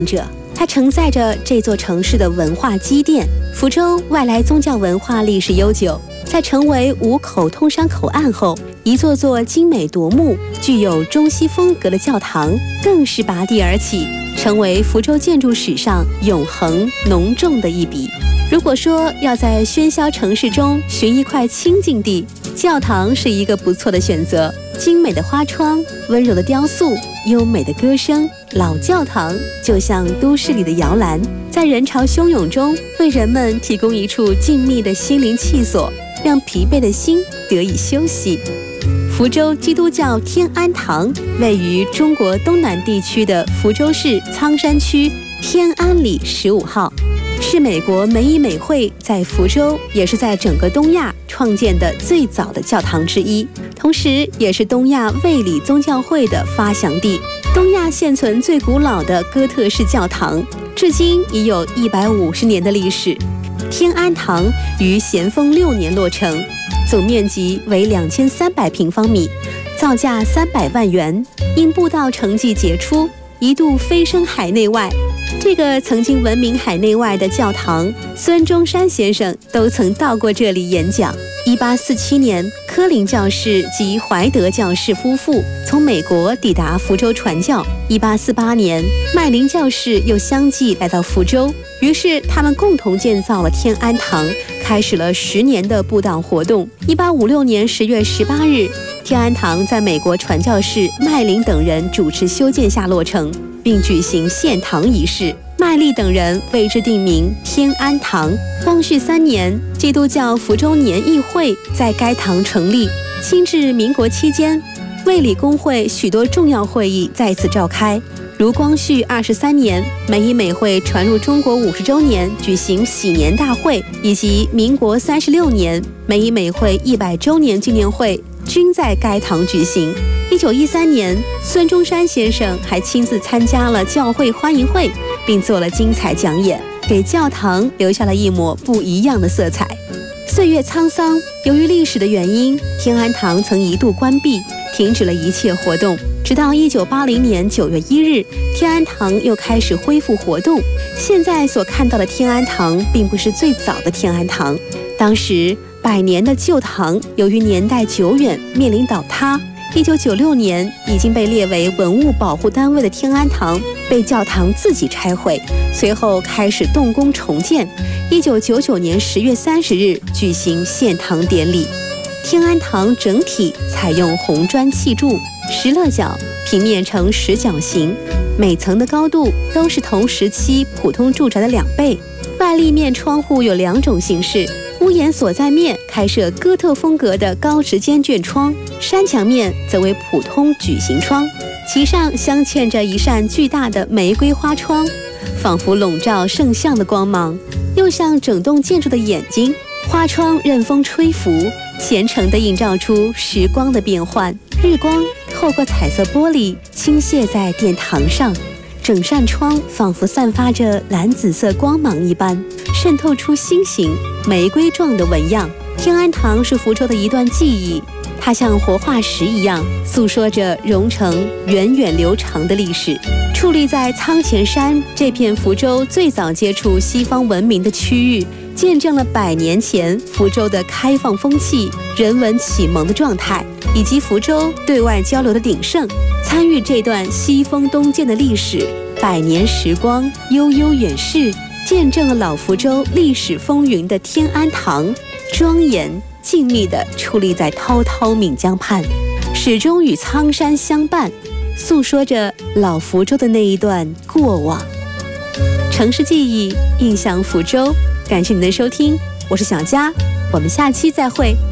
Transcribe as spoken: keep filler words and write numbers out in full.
者，它承载着这座城市的文化积淀。福州外来宗教文化历史悠久，在成为五口通商口岸后，一座座精美夺目、具有中西风格的教堂更是拔地而起，成为福州建筑史上永恒浓重的一笔。如果说要在喧嚣城市中寻一块清静地，教堂是一个不错的选择。精美的花窗、温柔的雕塑、优美的歌声，老教堂就像都市里的摇篮，在人潮汹涌中为人们提供一处静谧的心灵憩所，让疲惫的心得以休息。福州基督教天安堂位于中国东南地区的福州市苍山区天安里十五号，是美国美以美会在福州，也是在整个东亚创建的最早的教堂之一，同时也是东亚卫理宗教会的发祥地，东亚现存最古老的哥特式教堂，至今已有一百五十年的历史。天安堂于咸丰六年落成，总面积为两千三百平方米，造价三百万元，因布道成绩杰出，一度飞升海内外。这个曾经闻名海内外的教堂，孙中山先生都曾到过这里演讲。一八四七年，柯林教士及怀德教士夫妇从美国抵达福州传教。一八四八年，麦林教士又相继来到福州，于是他们共同建造了天安堂，开始了十年的布道活动。一八五六年十月十八日，天安堂在美国传教士麦林等人主持修建下落成，并举行献堂仪式。麦利等人为之定名天安堂。光绪三年，基督教福州年议会在该堂成立。清治民国期间，卫理公会许多重要会议在此召开，如光绪二十三年，美以美会传入中国五十周年举行喜年大会，以及民国三十六年，美以美会一百周年纪念会均在该堂举行。一九一三年，孙中山先生还亲自参加了教会欢迎会，并做了精彩讲演，给教堂留下了一抹不一样的色彩。岁月沧桑，由于历史的原因，天安堂曾一度关闭，停止了一切活动。直到一九八零年九月一日，天安堂又开始恢复活动。现在所看到的天安堂并不是最早的天安堂，当时百年的旧堂由于年代久远，面临倒塌。一九九六年，已经被列为文物保护单位的天安堂被教堂自己拆毁，随后开始动工重建。一九九九年十月三十日举行献堂典礼。天安堂整体采用红砖砌筑，石勒角，平面呈十角形，每层的高度都是同时期普通住宅的两倍。外立面窗户有两种形式，屋檐所在面开设哥特风格的高直间卷窗，山墙面则为普通矩形窗，其上镶嵌着一扇巨大的玫瑰花窗，仿佛笼罩圣像的光芒，又像整栋建筑的眼睛。花窗任风吹拂，虔诚地映照出时光的变幻。日光透过彩色玻璃倾泻在殿堂上，整扇窗仿佛散发着蓝紫色光芒一般，渗透出心形玫瑰状的纹样。天安堂是福州的一段记忆，它像活化石一样，诉说着蓉城源远流长的历史。矗立在苍前山这片福州最早接触西方文明的区域，见证了百年前福州的开放风气、人文启蒙的状态，以及福州对外交流的鼎盛。参与这段西风东渐的历史，百年时光悠悠远逝，见证了老福州历史风云的天安堂，庄严静谧地矗立在滔滔闽江畔，始终与苍山相伴，诉说着老福州的那一段过往。城市记忆，印象福州。感谢您的收听，我是小佳，我们下期再会。